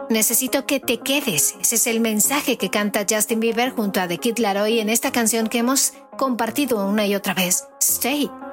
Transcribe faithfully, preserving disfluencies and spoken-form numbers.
Necesito que te quedes. Ese es el mensaje que canta Justin Bieber junto a The Kid Laroi en esta canción que hemos compartido una y otra vez. Stay.